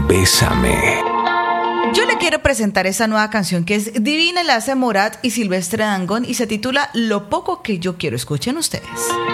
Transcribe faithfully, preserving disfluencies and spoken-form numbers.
Bésame. Yo le quiero presentar esa nueva canción que es divina, la hace Morat y Silvestre Dangond y se titula Lo poco que yo quiero. Escuchen ustedes.